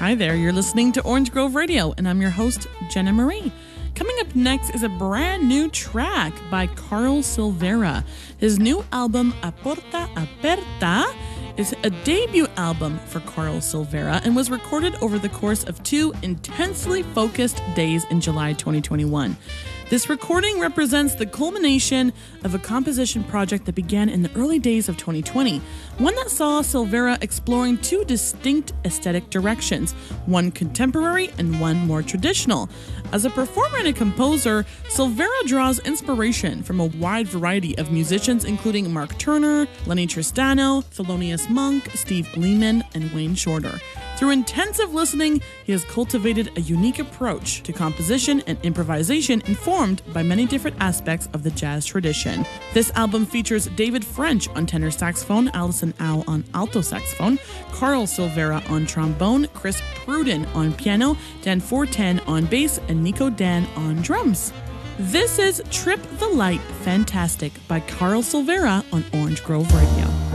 Hi there, you're listening to Orange Grove Radio, and I'm your host, Jenna Marie. Coming up next is a brand new track by Carl Silvera. His new album, A Porta Aperta, is a debut album for Carl Silvera and was recorded over the course of 2 intensely focused days in July 2021. This recording represents the culmination of a composition project that began in the early days of 2020, one that saw Silvera exploring 2 distinct aesthetic directions, one contemporary and one more traditional. As a performer and a composer, Silvera draws inspiration from a wide variety of musicians including Mark Turner, Lenny Tristano, Thelonious Monk, Steve Lehman, and Wayne Shorter. Through intensive listening, he has cultivated a unique approach to composition and improvisation informed by many different aspects of the jazz tradition. This album features David French on tenor saxophone, Alison Au on alto saxophone, Carl Silvera on trombone, Chris Pruden on piano, Dan Fortin on bass, and Nico Dan on drums. This is Trip the Light Fantastic by Carl Silvera on Orange Grove Radio.